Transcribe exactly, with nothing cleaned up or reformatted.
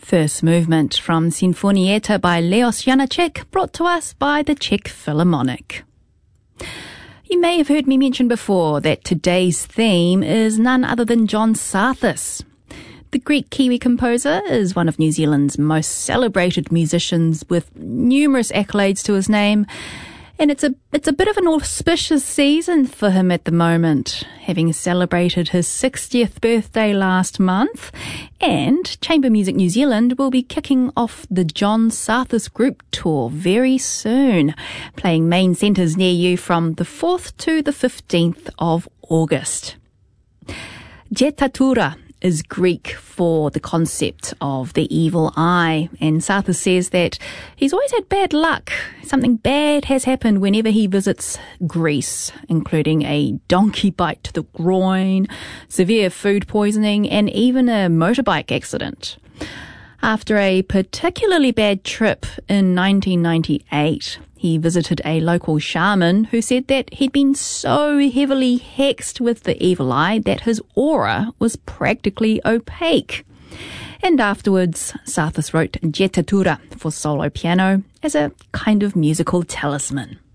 First movement from Sinfonietta by Leos Janáček, brought to us by the Czech Philharmonic. You may have heard me mention before that today's theme is none other than John Sarthis. The Greek-Kiwi composer is one of New Zealand's most celebrated musicians with numerous accolades to his name, and it's a it's a bit of an auspicious season for him at the moment, having celebrated his sixtieth birthday last month, and Chamber Music New Zealand will be kicking off the John Sarthis Group Tour very soon, playing main centres near you from the fourth to the fifteenth of August. Jetatura is Greek for the concept of the evil eye, and Sarthis says that he's always had bad luck. Something bad has happened whenever he visits Greece, including a donkey bite to the groin, severe food poisoning, and even a motorbike accident. After a particularly bad trip in nineteen ninety-eight, he visited a local shaman who said that he'd been so heavily hexed with the evil eye that his aura was practically opaque. And afterwards, Sarthis wrote Jetatura for solo piano as a kind of musical talisman.